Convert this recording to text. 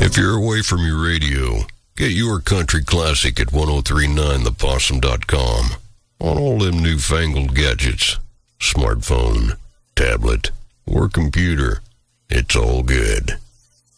If you're away from your radio, get your country classic at 1039thepossum.com on all them newfangled gadgets. Smartphone, tablet, or computer. It's all good.